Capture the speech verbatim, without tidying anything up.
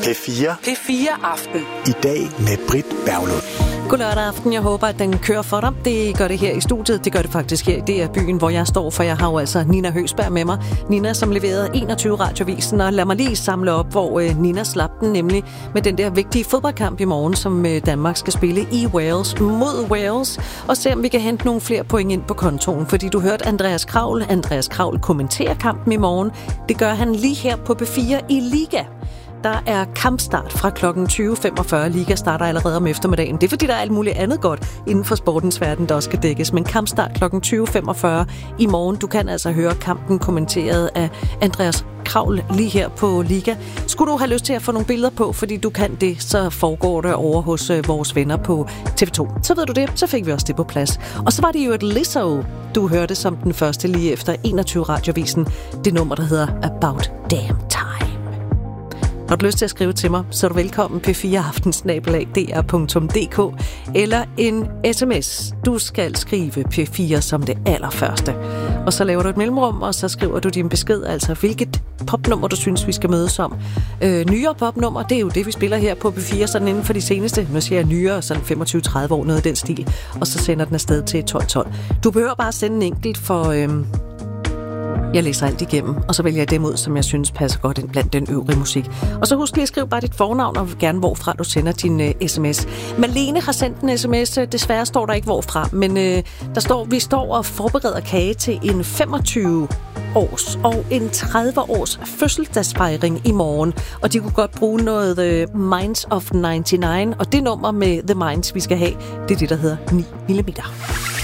P fire. P fire Aften. I dag med Britt Berglund. God lørdag aften. Jeg håber, at den kører for dig. Det gør det her i studiet. Det gør det faktisk her i D R-byen, hvor jeg står, for jeg har jo altså Nina Høgsberg med mig. Nina, som leverede enogtyve radiovisen, og lad mig lige samle op, hvor øh, Nina slap den, nemlig med den der vigtige fodboldkamp i morgen, som øh, Danmark skal spille i Wales mod Wales, og se om vi kan hente nogle flere point ind på kontoen, fordi du hørte Andreas Kraul. Andreas Kraul kommenterer kampen i morgen. Det gør han lige her på P fire i Liga. Der er kampstart fra klokken tyve femogfyrre. Liga starter allerede om eftermiddagen. Det er fordi, der er alt muligt andet godt inden for sportens verden, der også skal dækkes. Men kampstart klokken tyve femogfyrre i morgen. Du kan altså høre kampen kommenteret af Andreas Kraul lige her på Liga. Skulle du have lyst til at få nogle billeder på, fordi du kan det, så foregår det over hos vores venner på T V to. Så ved du det, så fik vi også det på plads. Og så var det jo et Lizzo, du hørte som den første lige efter enogtyve radiovisen. Det nummer, der hedder About Damn Time. Har du lyst til at skrive til mig, så er du velkommen p fire aften snabel-a d r punktum d k eller en sms. Du skal skrive P fire som det allerførste. Og så laver du et mellemrum, og så skriver du din besked, altså hvilket popnummer du synes, vi skal mødes om. Øh, nyere popnummer, det er jo det, vi spiller her på P fire, sådan inden for de seneste, nu siger jeg nyere, sådan femogtyve tredive år, noget af den stil. Og så sender den afsted til tolv tolv. Du behøver bare sende en enkelt, for Øh, jeg læser alt igennem, og så vælger jeg dem ud, som jeg synes passer godt ind blandt den øvrige musik. Og så husk lige at skrive bare dit fornavn, og gerne hvorfra du sender din uh, sms. Malene har sendt en sms. Desværre står der ikke hvorfra, men uh, der står, vi står og forbereder kage til en femogtyve års og en tredive års fødselsdagsfejring i morgen. Og de kunne godt bruge noget uh, Minds of nioghalvfems, og det nummer med The Minds, vi skal have, det er det, der hedder ni millimeter.